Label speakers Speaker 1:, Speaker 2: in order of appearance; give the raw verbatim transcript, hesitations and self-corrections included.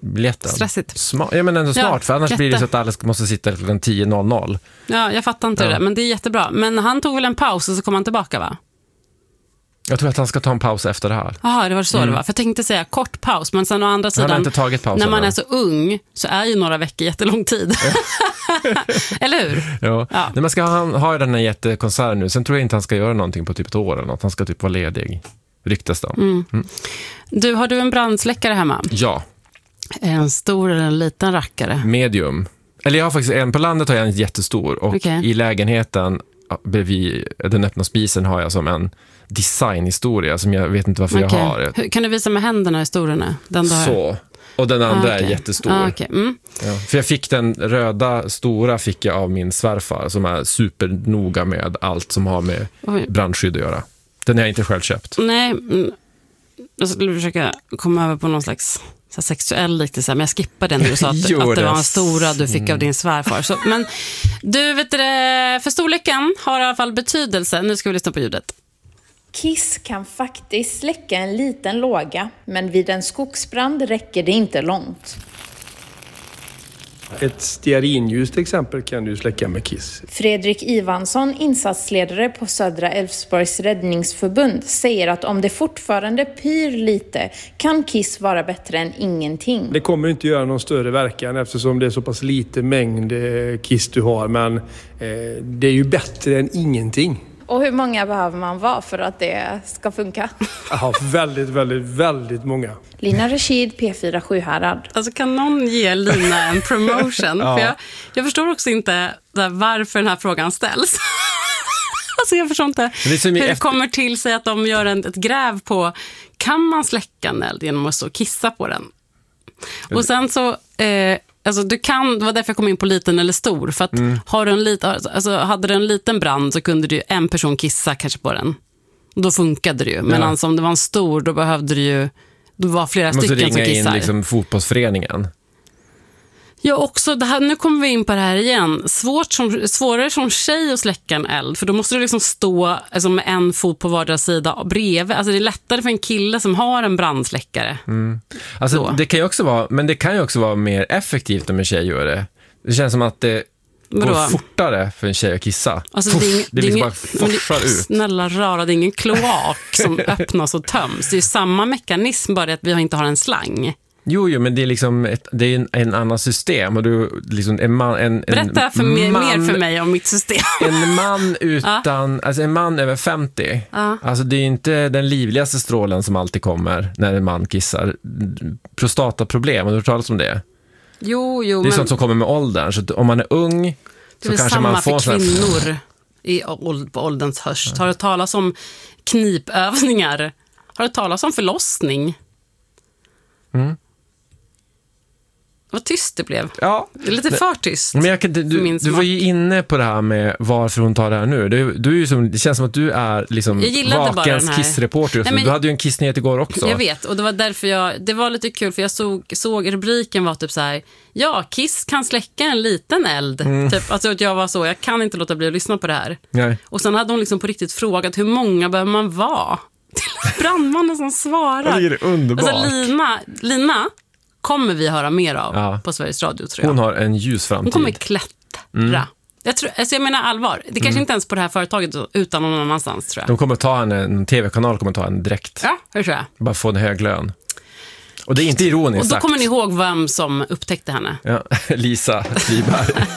Speaker 1: biljetten.
Speaker 2: Stressigt.
Speaker 1: Sma- ja, men ändå smart,
Speaker 2: Ja,
Speaker 1: för annars
Speaker 2: jätte.
Speaker 1: blir det så att alla måste sitta klockan tio noll noll.
Speaker 2: Ja, jag fattar inte
Speaker 1: Ja.
Speaker 2: det, men det är jättebra. Men han tog väl en paus och så kom han tillbaka, va?
Speaker 1: Jag tror att han ska ta en paus efter det här.
Speaker 2: Jaha, det var så
Speaker 1: Mm.
Speaker 2: det var. För jag tänkte säga kort paus, men sen å andra
Speaker 1: Han
Speaker 2: sidan,
Speaker 1: har inte tagit pausen
Speaker 2: när man
Speaker 1: än.
Speaker 2: är så ung så är ju några veckor jättelång tid. Eller hur?
Speaker 1: Ja.
Speaker 2: Ja.
Speaker 1: Nej, man ska ha, ha den här jättekonserten nu. Sen tror jag inte han ska göra någonting på typ ett år eller något. Han ska typ vara ledig. Ryktas då.
Speaker 2: Mm. Mm. Du, har du en brandsläckare hemma?
Speaker 1: Ja.
Speaker 2: En stor eller en liten rackare?
Speaker 1: Medium. Eller jag har faktiskt en, på landet har jag en jättestor. Och
Speaker 2: okay.
Speaker 1: i lägenheten bredvid den öppna spisen har jag som en designhistoria som jag vet inte varför okay. jag har.
Speaker 2: Hur, kan du visa med händerna hur stor den är? Den
Speaker 1: så. Och den andra ah, okay. är jättestor.
Speaker 2: Ah, okay. mm.
Speaker 1: ja. För jag fick den röda stora fick jag av min svärfar som är supernoga med allt som har med Oj. brandskydd att göra. Den har jag inte själv köpt.
Speaker 2: Nej, jag skulle försöka komma över på någon slags så sexuell liknelse, men jag skippade när du sa att, att det var en stora du fick av din svärfar. Så, men du vet det, för storleken har i alla fall betydelse. Nu ska vi lyssna på ljudet.
Speaker 3: Kiss kan faktiskt släcka en liten låga, men vid en skogsbrand räcker det inte långt.
Speaker 4: Ett stearinljus till exempel kan du släcka med Kiss.
Speaker 3: Fredrik Ivansson, insatsledare på Södra Älvsborgs räddningsförbund, säger att om det fortfarande pyr lite kan Kiss vara bättre än ingenting.
Speaker 4: Det kommer inte göra någon större verkan eftersom det är så pass lite mängd Kiss du har, men eh, det är ju bättre än ingenting.
Speaker 3: Och hur många behöver man vara för att det ska funka?
Speaker 4: Ja, väldigt, väldigt, väldigt många.
Speaker 3: Lina Rashid, P fyra Sjuhärad.
Speaker 2: Alltså kan någon ge Lina en promotion? ja. För jag, jag förstår också inte där, varför den här frågan ställs. Alltså jag förstår inte det hur det efter... kommer till sig att de gör en, ett gräv på kan man släcka en eld genom att så kissa på den? Och sen så... Eh, Alltså du kan, det var därför jag kom in på liten eller stor. För att mm. har du en lit, alltså hade du en liten brand så kunde du en person kissa kanske på den. Då funkade det ju. Men ja. alltså, om det var en stor, då behövde du ju, då var flera stycken som kissar.
Speaker 1: Måste ringa in liksom fotbollsföreningen.
Speaker 2: Ja, också det här, nu kommer vi in på det här igen. Svårt som, svårare som tjej att släcka en eld. För då måste du liksom stå alltså, med en fot på vardera sida bredvid. Alltså det är lättare för en kille som har en brandsläckare.
Speaker 1: Mm. Alltså det kan ju också vara, men det kan ju också vara mer effektivt om en tjej gör det. Det känns som att det går Vadå? fortare för en tjej att kissa.
Speaker 2: Alltså,
Speaker 1: Puff,
Speaker 2: det är, ing,
Speaker 1: det är liksom bara forsar ut.
Speaker 2: Snälla rara, det är ingen kloak som öppnas och töms. Det är ju samma mekanism, bara att vi inte har en slang.
Speaker 1: Jo, jo, men det är liksom ett, det är en, en annan system och du liksom en man en,
Speaker 2: Berätta för
Speaker 1: en
Speaker 2: mer,
Speaker 1: man,
Speaker 2: mer för mig om mitt system.
Speaker 1: En man utan
Speaker 2: ja.
Speaker 1: alltså en man över femtio. Ja. Alltså det är inte den livligaste strålen som alltid kommer när en man kissar. Prostataproblem, har du hört talas om det?
Speaker 2: Jo, jo,
Speaker 1: det är
Speaker 2: men...
Speaker 1: sånt som kommer med åldern, så om man är ung så
Speaker 2: det är
Speaker 1: kanske
Speaker 2: samma
Speaker 1: man får
Speaker 2: för kvinnor i, på ålderns höst. Ja. Har du talas om knipövningar? Har du talas om förlossning?
Speaker 1: Mm.
Speaker 2: Vad tyst det blev.
Speaker 1: Ja.
Speaker 2: Det är lite för tyst.
Speaker 1: Men jag kan, du, du, du var ju inne på det här med varför hon tar det här nu. Du, du är ju som, det känns som att du är liksom vakens kissreporter. Nej, men, du hade ju en kissnyhet igår också.
Speaker 2: Jag vet, och det var därför jag... Det var lite kul, för jag såg, såg rubriken var typ så här: ja, Kiss kan släcka en liten eld. Mm. Typ, alltså att jag var så, jag kan inte låta bli att lyssna på det här. Nej. Och sen hade hon liksom på riktigt frågat hur många behöver man vara? Till brandmannen som svarar.
Speaker 1: Det är underbart.
Speaker 2: Alltså Lina... Lina kommer vi höra mer av ja. på Sveriges Radio, tror jag.
Speaker 1: Hon har en ljus framtid.
Speaker 2: Hon kommer klättra. Mm. Jag, tror, alltså jag menar allvar. Det kanske mm. inte ens på det här företaget utan någon annanstans, tror jag.
Speaker 1: De kommer ta henne, en tv-kanal kommer ta henne direkt.
Speaker 2: Ja, det tror jag.
Speaker 1: Bara få en hög lön. Och det är inte ironiskt.
Speaker 2: Och då kommer ni ihåg vem som upptäckte henne.
Speaker 1: Ja, Lisa Friberg.